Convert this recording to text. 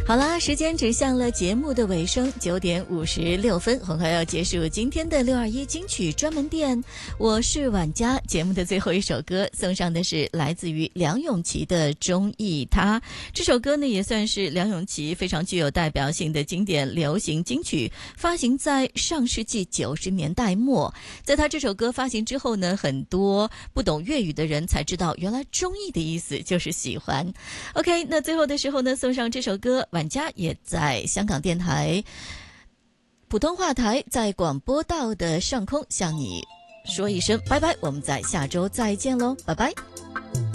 好啦，时间指向了节目的尾声，9:56，很快要结束今天的621金曲专门店。我是婉佳，节目的最后一首歌送上的是来自于梁咏琪的《中意他》。这首歌呢，也算是梁咏琪非常具有代表性的经典流行金曲，发行在上世纪90年代末。在他这首歌发行之后呢，很多不懂粤语的人才知道，原来中意的意思就是喜欢。OK， 那最后的时候呢，送上这首歌，婉佳也在香港电台普通话台在广播道的上空向你说一声拜拜，我们在下周再见喽，拜拜。